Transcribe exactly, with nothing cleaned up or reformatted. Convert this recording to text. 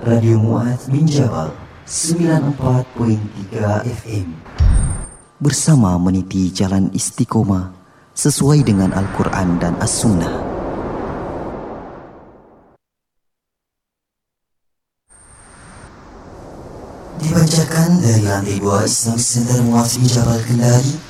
Radio Muaz bin Jabal sembilan puluh empat perpuluhan tiga F M. Bersama meniti jalan istiqomah sesuai dengan Al-Quran dan As-Sunnah. Dibacakan dari lantai dua Islamic Center Muaz bin Jabal, Kendari